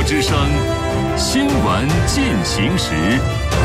之声新闻进行时。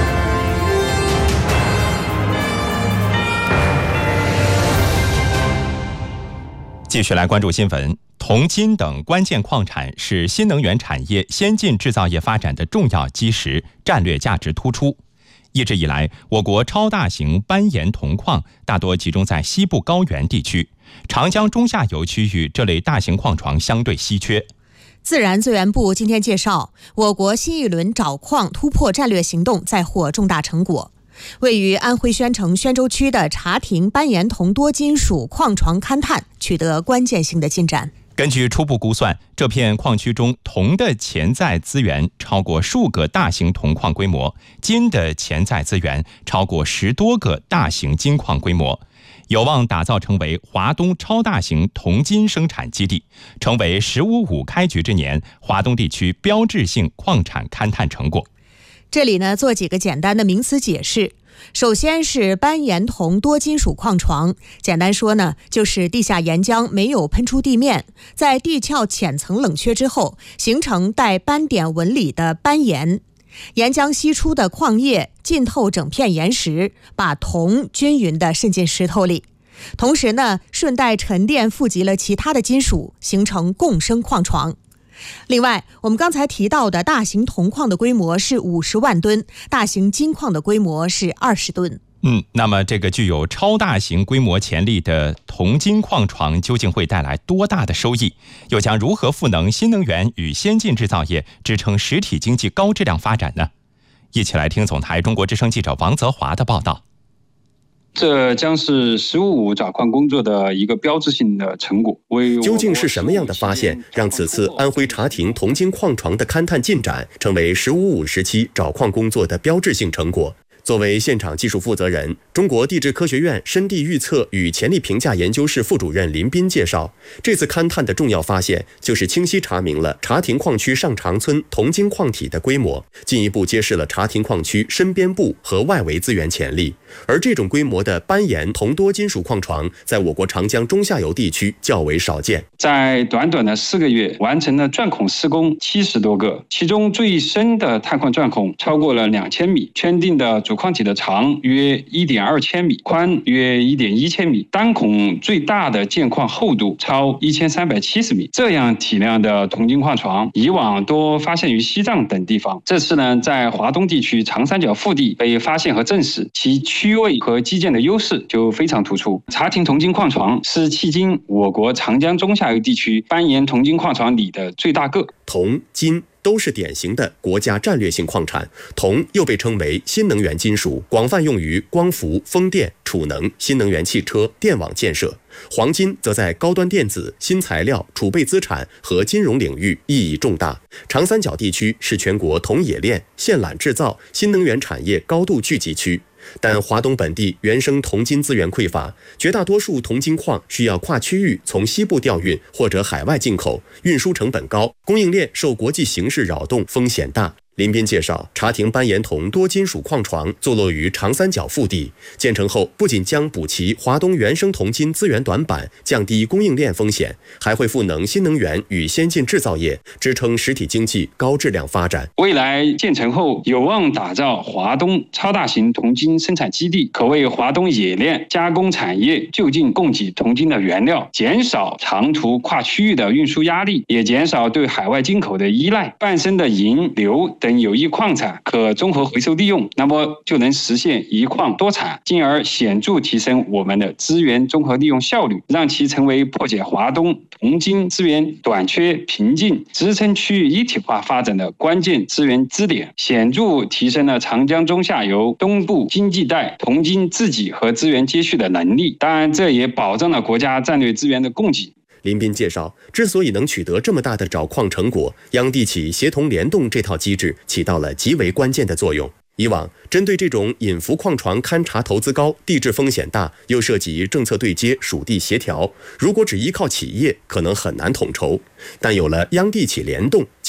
继续来关注新闻。铜、金等关键矿产是新能源产业先进制造业发展的重要基石，战略价值突出。一直以来，我国超大型斑岩铜矿大多集中在西部高原地区，长江中下游区域这类大型矿床相对稀缺。 自然资源部今天介绍，我国新一轮找矿突破战略行动再获重大成果。位于安徽宣城宣州区的茶亭斑岩铜多金属矿床勘探取得关键性的进展。 根据初步估算，这片矿区中铜的潜在资源超过数个大型铜矿规模，金的潜在资源超过10多个大型金矿规模，有望打造成为华东超大型铜金生产基地，成为“15+5”开局之年华东地区标志性矿产勘探成果。 这里呢，做几个简单的名词解释。首先是斑岩铜多金属矿床，简单说呢，就是地下岩浆没有喷出地面，在地壳浅层冷却之后，形成带斑点纹理的斑岩。岩浆析出的矿液浸透整片岩石，把铜均匀地渗进石头里，同时呢，顺带沉淀富集了其他的金属，形成共生矿床。另外，我们刚才提到的大型铜矿的规模是50万吨，大型金矿的规模是20吨。 那么这个具有超大型规模潜力的铜金矿床究竟会带来多大的收益？又将如何赋能新能源与先进制造业，支撑实体经济高质量发展呢？一起来听总台中国之声记者王泽华的报道。 这将是“15+5”找矿工作的一个标志性的成果。 究竟是什么样的发现，让此次安徽茶亭铜金矿床的勘探进展成为“15+5”时期找矿工作的标志性成果？作为现场技术负责人，中国地质科学院深地预测与潜力评价研究室副主任林斌介绍，这次勘探的重要发现就是清晰查明了茶亭矿区上长村铜金矿体的规模，进一步揭示了茶亭矿区深边部和外围资源潜力。而这种规模的斑岩铜多金属矿床在我国长江中下游地区较为少见。 在短短的4个月完成了钻孔施工70多个，其中最深的探矿钻孔超过了2000米，圈定的主矿体的长约1.2千米，宽约1.1千米，单孔最大的件矿厚度超1370米。这样体量的铜金矿床以往多发现于西藏等地方，这次呢，在华东地区长三角腹地被发现和证实，其区位和基建的优势就非常突出。茶亭铜金矿床是迄今我国长江中下游地区斑岩铜金矿床里的最大个。 铜、金都是典型的国家战略性矿产，铜又被称为新能源金属，广泛用于光伏、风电、储能、新能源汽车、电网建设。黄金则在高端电子、新材料、储备资产和金融领域意义重大。长三角地区是全国铜冶炼、线缆制造、新能源产业高度聚集区。但华东本地原生铜金资源匮乏，绝大多数铜金矿需要跨区域从西部调运或者海外进口，运输成本高，供应链受国际形势扰动，风险大。林斌介绍，茶亭斑岩铜多金属矿床坐落于长三角腹地，建成后不仅将补齐华东原生铜金资源短板，降低供应链风险，还会赋能新能源与先进制造业，支撑实体经济高质量发展。 未来建成后有望打造华东超大型铜金生产基地，可为华东冶炼加工产业就近供给铜金的原料，减少长途跨区域的运输压力，也减少对海外进口的依赖。半生的银、硫等有益矿产可综合回收利用，那么就能实现一矿多产，进而显著提升我们的资源综合利用效率，让其成为破解华东铜金资源短缺瓶颈、支撑区域一体化发展的关键资源支点，显著提升了长江中下游东部经济带铜金自给和资源接续的能力。当然，这也保障了国家战略资源的供给。 林斌介绍，之所以能取得这么大的找矿成果，央地企协同联动这套机制起到了极为关键的作用。以往针对这种隐伏矿床勘查投资高、地质风险大，又涉及政策对接、属地协调，如果只依靠企业，可能很难统筹。但有了央地企联动，企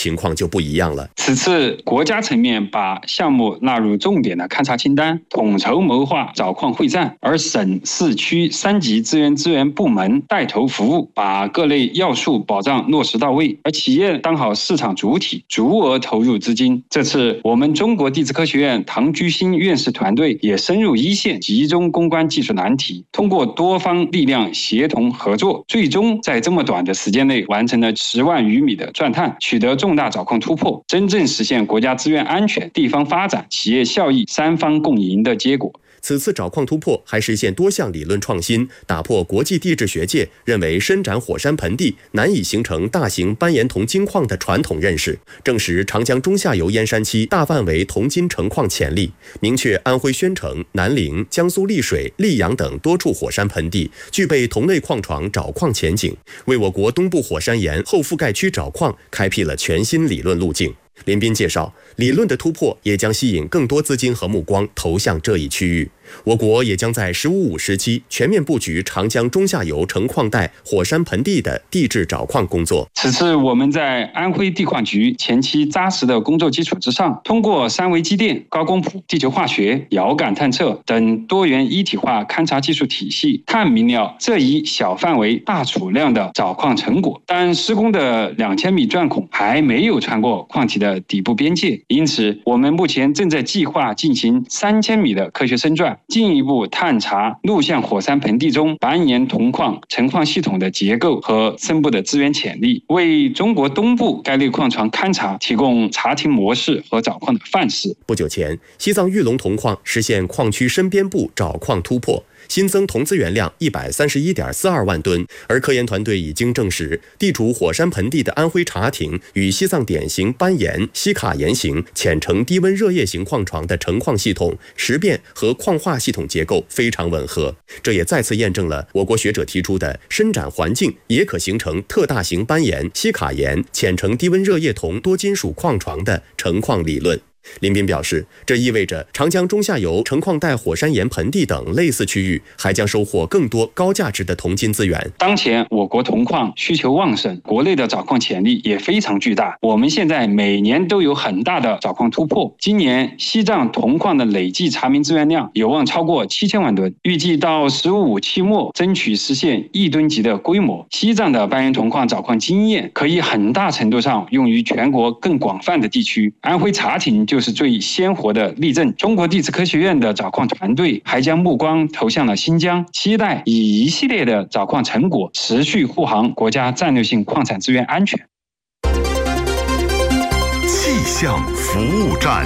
情况就不一样了。 此次国家层面把项目纳入重点的勘察清单，统筹谋划找矿会战，而省市区3级资源部门带头服务，把各类要素保障落实到位，而企业当好市场主体，足额投入资金。这次我们中国地质科学院唐居新院士团队也深入一线，集中攻关技术难题，通过多方力量协同合作，最终在这么短的时间内完成了10万余米的钻探，取得重大找矿突破，真正实现国家资源安全、地方发展、企业效益3方共赢的结果。 此次找矿突破还实现多项理论创新，打破国际地质学界认为伸展火山盆地难以形成大型斑岩铜金矿的传统认识，证实长江中下游燕山期大范围铜金成矿潜力，明确安徽宣城、南陵、江苏丽水、溧阳等多处火山盆地具备铜类矿床找矿前景，为我国东部火山岩后覆盖区找矿开辟了全新理论路径。林斌介绍，理论的突破也将吸引更多资金和目光投向这一区域。我国也将在“15-5”时期全面布局长江中下游成矿带火山盆地的地质找矿工作。 此次我们在安徽地矿局前期扎实的工作基础之上，通过3维机电、高光谱、地球化学、遥感探测等多元一体化勘察技术体系，探明了这一小范围大储量的找矿成果。但施工的2000米钻孔还没有穿过矿体的底部边界，因此我们目前正在计划进行3000米的科学深钻，进一步探查陆相火山盆地中斑岩铜矿成矿系统的结构和深部的资源潜力，为中国东部该类矿床勘察提供查停模式和找矿的范式。 不久前，西藏玉龙铜矿实现矿区深边部找矿突破，新增铜资源量131.42万吨，而科研团队已经证实，地处火山盆地的安徽查亭与西藏典型斑岩、西卡岩型浅层低温热液型矿床的成矿系统、石变和矿化系统结构非常吻合。这也再次验证了我国学者提出的伸展环境也可形成特大型斑岩、西卡岩、浅层低温热液铜多金属矿床的成矿理论。林斌表示，这意味着长江中下游成矿带火山岩盆地等类似区域还将收获更多高价值的铜金资源。 当前我国铜矿需求旺盛，国内的找矿潜力也非常巨大，我们现在每年都有很大的找矿突破。今年西藏铜矿的累计查明资源量有望超过7000万吨，预计到15-5期末争取实现1吨级的规模。西藏的斑岩铜矿找矿经验可以很大程度上用于全国更广泛的地区，安徽查亭就是最鲜活的例证。中国地质科学院的找矿团队还将目光投向了新疆，期待以一系列的找矿成果持续护航国家战略性矿产资源安全。 气象服务站，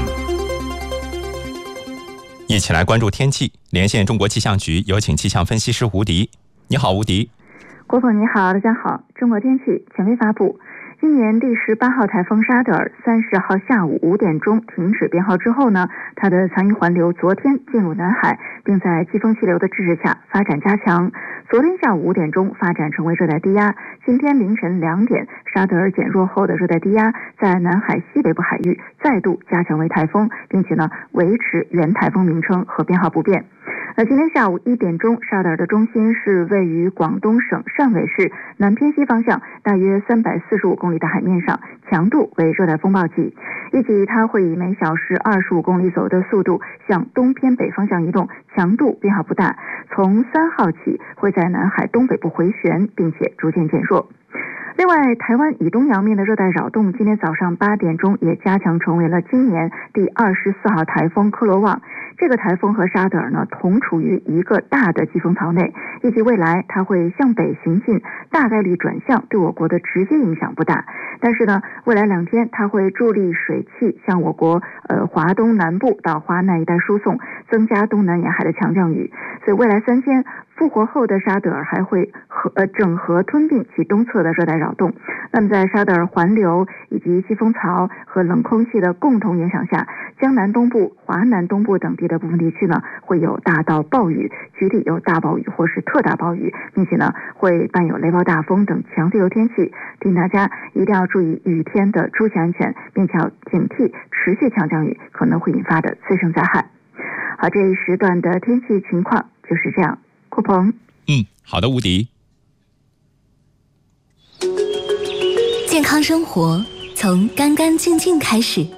一起来关注天气。连线中国气象局，有请气象分析师吴迪。你好，吴迪。 郭总你好，大家好。中国天气权威发布。今年第18号台风沙德尔30号下午5点钟停止编号之后呢，它的残余环流昨天进入南海，并在季风气流的支持下发展加强。昨天下午5点钟发展成为热带低压，今天凌晨2点，沙德尔减弱后的热带低压在南海西北部海域再度加强为台风，并且呢维持原台风名称和编号不变。今天下午1点钟，沙德尔的中心是位于广东省汕尾市南偏西方向大约345公里的海面上，强度为热带风暴级。预计它会以每小时25公里左右的速度向东偏北方向移动，强度变化不大。从3号起会在南海东北部回旋，并且逐渐减弱。另外，台湾以东洋面的热带扰动今天早上8点钟也加强成为了今年第24号台风科罗旺。这个台风和沙德尔呢同处于一个大的季风槽内，预计未来它会向北行进，大概率转向，对我国的直接影响不大。但是呢，未来2天它会助力水汽向我国华东南部到华南一带输送，增加东南沿海的强降雨。所以未来3天复活后的沙德尔还会整合吞并其东侧的热带扰动。那么在沙德尔环流以及季风槽和冷空气的共同影响下，江南东部、华南东部等地的部分地区呢会有大到暴雨，局里有大暴雨或是特大暴雨，并且呢会伴有雷暴大风等强对流天气。提醒大家一定要注意雨天的出行安全，并且要警惕持续强降雨可能会引发的次生灾害。好，这一时段的天气情况就是这样。郭鹏。 好的，吴迪。 健康生活从从干干净净开始。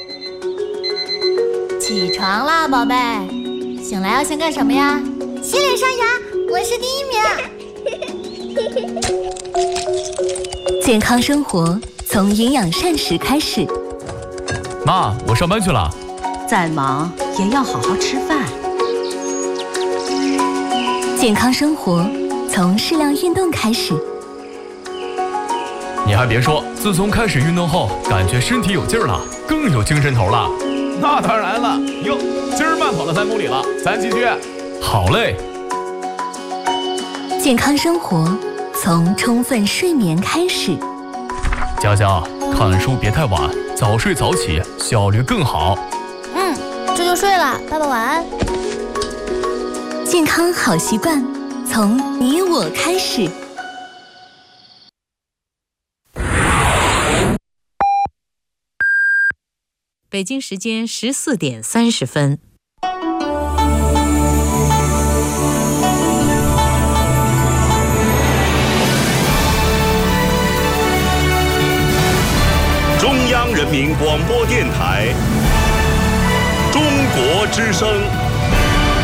起床啦，宝贝！醒来要先干什么呀？ 洗脸刷牙，我是第1名。 健康生活从营养膳食开始。 妈，我上班去了。 再忙也要好好吃饭。 健康生活从适量运动开始。 你还别说，自从开始运动后，感觉身体有劲儿了，更有精神头了。 那当然了，哟，今儿慢跑了3公里了，咱继续。 好嘞。 健康生活从充分睡眠开始。 佳佳，看书别太晚，早睡早起，效率更好。 这就睡了，爸爸晚安。 健康好习惯从你我开始。 北京时间14点30分。 中央人民广播电台，中国之声。